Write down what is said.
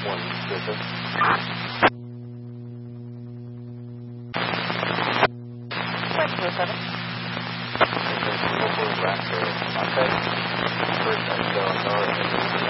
One visit. West 07. Local Raptor, Monte. First, I go north.